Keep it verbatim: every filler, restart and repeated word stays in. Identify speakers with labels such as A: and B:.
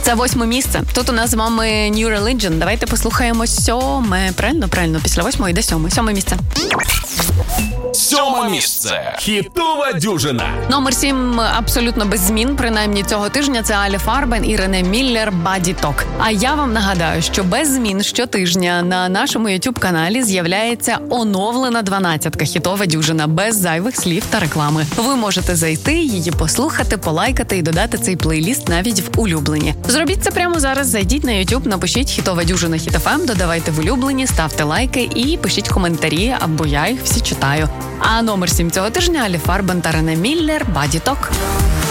A: Це восьме місце. Тут у нас з вами New Religion. Давайте послухаємо сьоме. Правильно? Правильно. Після восьмого йде сьоме. Сьоме місце.
B: Сьоме місце. Хітова дюжина.
A: Номер сім абсолютно без змін, принаймні цього тижня, це Алі Фарбен і Рене Міллер «Body Talk». А я вам нагадаю, що без змін щотижня на нашому YouTube-каналі з'являється оновлена дванадцятка хітова дюжина, без зайвих слів та реклами. Ви можете зайти, її послухати, полайкати і додати цей плейліст навіть в улюблені. Зробіть це прямо зараз, зайдіть на YouTube, напишіть «Хітова дюжина Хіт еф ем», додавайте в улюблені, ставте лайки і пишіть коментарі, або я їх всі читаю. А номер сім цього тижня Алі Фарбен та Рене Міллер «Body Talk».